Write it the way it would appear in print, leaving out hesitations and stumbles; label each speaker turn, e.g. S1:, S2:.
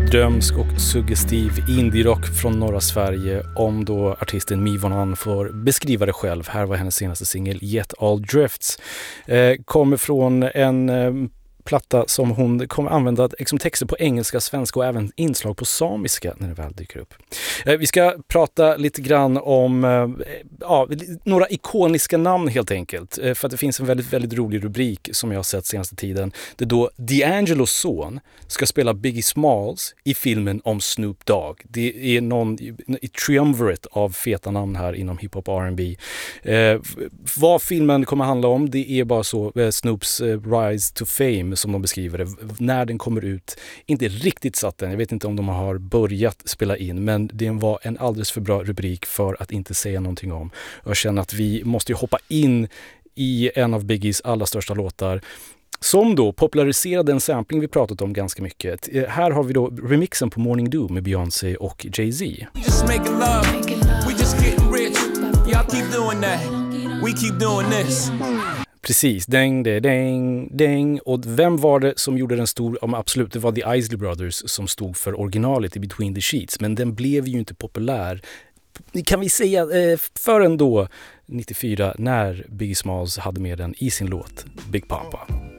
S1: drömsk och suggestiv indie-rock från norra Sverige, om då artisten Mivonan får beskriva det själv. Här var hennes senaste singel Yet All Drifts. Kommer från en platta som hon kommer använda liksom texter på engelska, svenska och även inslag på samiska när det väl dyker upp. Vi ska prata lite grann om några ikoniska namn helt enkelt. För att det finns en väldigt, väldigt rolig rubrik som jag har sett senaste tiden. Det är då D'Angelos son ska spela Biggie Smalls i filmen om Snoop Dogg. Det är någon triumvirate av feta namn här inom hiphop och R&B. Vad filmen kommer handla om, det är bara så Snoops rise to fame som de beskriver det. När den kommer ut, inte riktigt satt än. Jag vet inte om de har börjat spela in, men det var en alldeles för bra rubrik för att inte säga någonting om. Jag känner att vi måste hoppa in i en av Biggies allra största låtar, som då populariserade en sampling vi pratat om ganska mycket. Här har vi då remixen på Morning Dew med Beyoncé och Jay-Z.
S2: Just making love, we just getting rich. Y'all keep doing that, we keep doing this.
S1: Precis, däng. Och vem var det som gjorde den stor? Absolut, det var The Isley Brothers som stod för originalet i Between the Sheets. Men den blev ju inte populär, kan vi säga, förrän då 94 när Biggie Smalls hade med den i sin låt Big Papa.